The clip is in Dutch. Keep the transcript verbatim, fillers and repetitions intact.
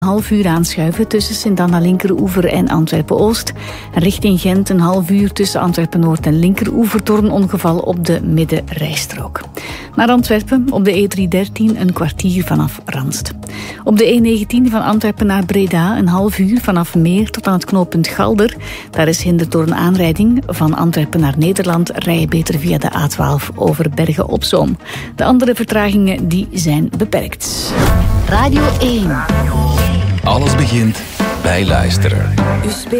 half uur aanschuiven tussen Sint-Anna Linkeroever en Antwerpen-Oost. Richting Gent een half uur tussen Antwerpen-Noord en Linkeroever door een ongeval op de middenrijstrook. Naar Antwerpen op de E driehonderddertien een kwartier vanaf Ranst. Op de E negentien van Antwerpen naar Breda een half uur vanaf Meer tot aan het knooppunt Galder. Daar is hinder door een aanrijding. Van Antwerpen naar Nederland rij je beter via de A twaalf over Bergen-op-Zoom. De andere vertragingen die zijn beperkt. Radio één. Alles begint bij luisteren.